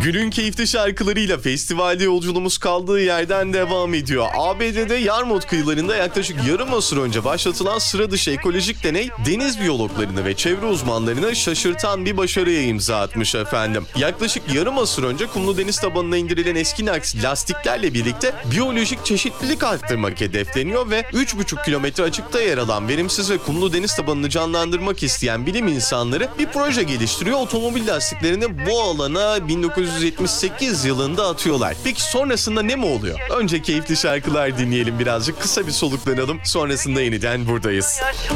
Günün keyifli şarkılarıyla festivalde yolculuğumuz kaldığı yerden devam ediyor. ABD'de Yarmouth kıyılarında yaklaşık yarım asır önce başlatılan sıra dışı ekolojik deney, deniz biyologlarını ve çevre uzmanlarını şaşırtan bir başarıya imza atmış efendim. Yaklaşık yarım asır önce kumlu deniz tabanına indirilen eski lastiklerle birlikte biyolojik çeşitlilik arttırmak hedefleniyor ve 3,5 kilometre açıkta yer alan verimsiz ve kumlu deniz tabanını canlandırmak isteyen bilim insanları bir proje geliştiriyor. Otomobil lastiklerini bu alana 1978 yılında atıyorlar. Peki sonrasında ne mi oluyor? Önce keyifli şarkılar dinleyelim birazcık, kısa bir soluklanalım. Sonrasında yeniden buradayız.